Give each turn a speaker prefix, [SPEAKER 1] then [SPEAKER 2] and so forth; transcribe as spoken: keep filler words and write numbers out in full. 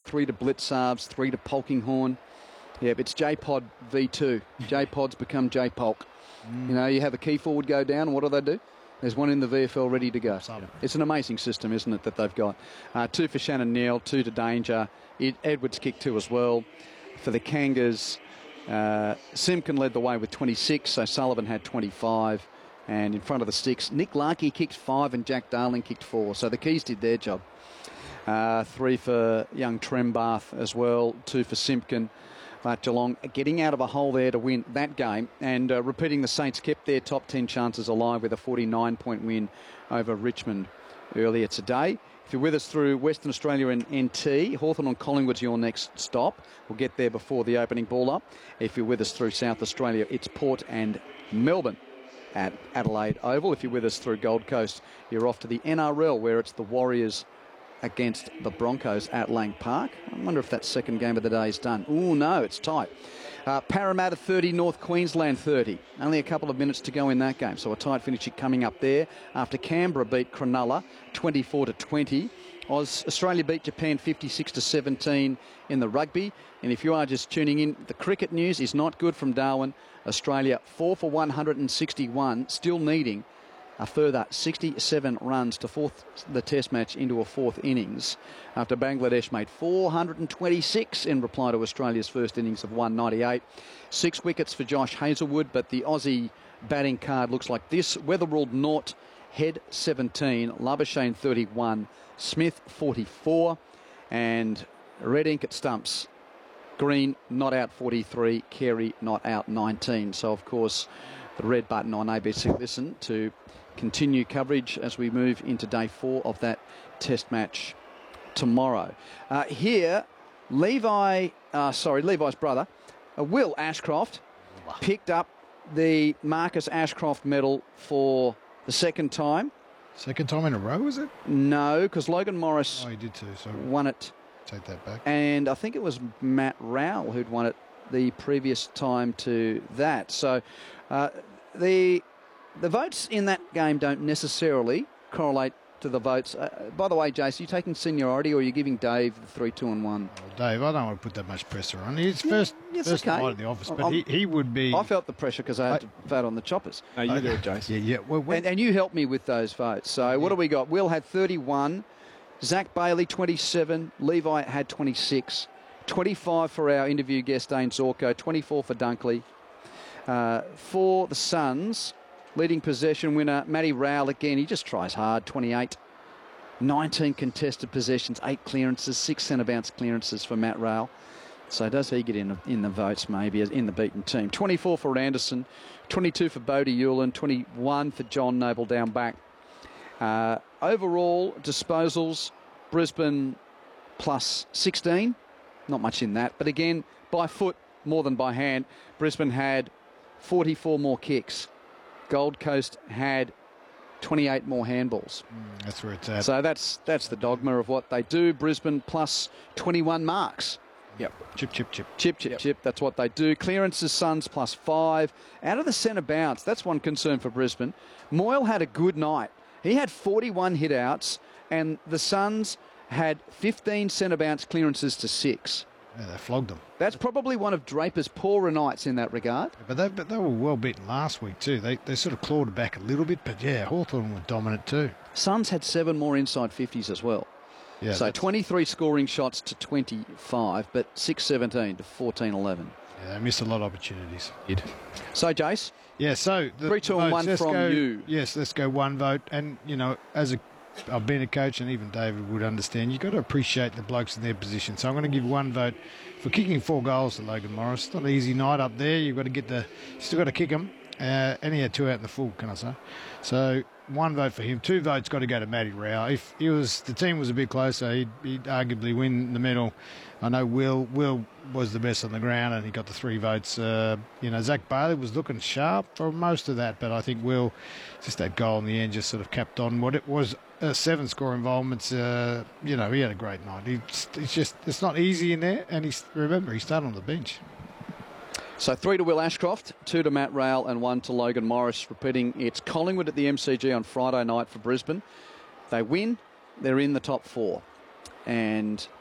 [SPEAKER 1] three to Blitzarves, three to Polkinghorn. Yeah, but it's J-Pod V two. J-Pod's become J-Polk. Mm. You know, you have a key forward go down, and what do they do? There's one in the V F L ready to go. Yeah. It's an amazing system, isn't it, that they've got. Uh, two for Shannon Neal, two to Danger. It, Edwards kicked two as well. For the Kangas, uh, Simpkin led the way with twenty-six, so Sullivan had twenty-five. And in front of the sticks, Nick Larkey kicked five and Jack Darling kicked four. So the Keys did their job. Uh, three for young Trembath as well, two for Simpkin. But Geelong getting out of a hole there to win that game. And uh, repeating, the Saints kept their top ten chances alive with a forty-nine point win over Richmond earlier today. If you're with us through Western Australia and N T, Hawthorn on Collingwood's your next stop. We'll get there before the opening ball up. If you're with us through South Australia, it's Port and Melbourne at Adelaide Oval. If you're with us through Gold Coast, you're off to the N R L, where it's the Warriors against the Broncos at Lang Park. I wonder if that second game of the day is done. Oh, no, it's tight. Uh, Parramatta thirty, North Queensland thirty. Only a couple of minutes to go in that game, so a tight finish coming up there after Canberra beat Cronulla twenty-four to twenty. Oz, Australia beat Japan fifty-six to seventeen in the rugby. And if you are just tuning in, the cricket news is not good from Darwin. Australia four for one hundred sixty-one, still needing a further sixty-seven runs to force the test match into a fourth innings after Bangladesh made four hundred twenty-six in reply to Australia's first innings of one ninety-eight. Six wickets for Josh Hazlewood, but the Aussie batting card looks like this. Weatherald naught, Head seventeen, Labuschagne thirty-one, Smith forty-four, and red ink at stumps. Green not out forty-three, Carey not out nineteen. So, of course, the red button on A B C Listen to continue coverage as we move into day four of that test match tomorrow. Uh, here, Levi, uh, sorry, Levi's brother, uh, Will Ashcroft, picked up the Marcus Ashcroft medal for the second time.
[SPEAKER 2] Second time in a row, is it?
[SPEAKER 1] No, because Logan Morris
[SPEAKER 2] oh, he did too, sorry.
[SPEAKER 1] won it.
[SPEAKER 2] Take that back.
[SPEAKER 1] And I think it was Matt Rowell who'd won it the previous time to that. So uh, the the votes in that game don't necessarily correlate to the votes. Uh, by the way, Jace, are you taking seniority or are you giving Dave the three, two, and one?
[SPEAKER 2] Well, Dave, I don't want to put that much pressure on. He's first,
[SPEAKER 1] yeah,
[SPEAKER 2] first
[SPEAKER 1] okay.
[SPEAKER 2] night in the office, but
[SPEAKER 1] I'm,
[SPEAKER 2] he, he would be.
[SPEAKER 1] I felt the pressure because I had I, to vote on the choppers.
[SPEAKER 3] No, you
[SPEAKER 2] okay.
[SPEAKER 3] do it, Jason.
[SPEAKER 2] Yeah, yeah. Well, when,
[SPEAKER 1] and, and you helped me with those votes. So yeah. What do we got? Will had thirty-one. Zach Bailey, twenty-seven. Levi had twenty-six. twenty-five for our interview guest, Dane Zorko. twenty-four for Dunkley. Uh, for the Suns, leading possession winner, Matty Rowell again. He just tries hard, twenty-eight. nineteen contested possessions, eight clearances, six centre bounce clearances for Matt Rowell. So does he get in, in the votes maybe in the beaten team? twenty-four for Anderson, twenty-two for Bodie Hewlin, twenty-one for John Noble down back. Uh, overall disposals, Brisbane plus sixteen. Not much in that. But again, by foot more than by hand. Brisbane had forty-four more kicks. Gold Coast had twenty-eight more handballs.
[SPEAKER 2] Mm, that's where it's at.
[SPEAKER 1] So that's that's the dogma of what they do. Brisbane plus twenty-one marks.
[SPEAKER 2] Yep. Chip, chip, chip.
[SPEAKER 1] Chip, chip,
[SPEAKER 3] yep.
[SPEAKER 1] chip. That's what they do. Clearances, Suns plus five. Out of the centre bounce, that's one concern for Brisbane. Moyle had a good night. He had forty-one hit-outs, and the Suns had fifteen centre bounce clearances to six.
[SPEAKER 2] Yeah, they flogged them.
[SPEAKER 1] That's probably one of Draper's poorer nights in that regard.
[SPEAKER 2] Yeah, but, they, but they were well beaten last week too. They they sort of clawed it back a little bit, but yeah, Hawthorn were dominant too.
[SPEAKER 1] Suns had seven more inside fifties as well.
[SPEAKER 2] Yeah,
[SPEAKER 1] so twenty-three scoring shots to twenty-five, but six seventeen to fourteen eleven.
[SPEAKER 2] Yeah, they missed a lot of opportunities.
[SPEAKER 3] Did.
[SPEAKER 1] So, Jace?
[SPEAKER 2] Yeah, so... The
[SPEAKER 1] Three, two, and one
[SPEAKER 2] let's
[SPEAKER 1] from
[SPEAKER 2] go,
[SPEAKER 1] you.
[SPEAKER 2] Yes, let's go one vote. And, you know, as a... I've been a coach, and even David would understand, you've got to appreciate the blokes in their position. So I'm going to give one vote for kicking four goals to Logan Morris. It's not an easy night up there. You've got to get the... Still got to kick them. Uh, and he had two out in the full, can I say? So one vote for him. Two votes got to go to Matty Rowell. If he was, the team was a bit closer, he'd, he'd arguably win the medal. I know Will Will was the best on the ground, and he got the three votes. Uh, you know, Zach Bailey was looking sharp for most of that, but I think Will, just that goal in the end, just sort of capped on what it was. Uh, seven score involvements. Uh, you know, he had a great night. He, it's just it's not easy in there, and he's remember he started on the bench.
[SPEAKER 1] So three to Will Ashcroft, two to Matt Rowell, and one to Logan Morris. Repeating, it's Collingwood at the M C G on Friday night for Brisbane. They win, they're in the top four. And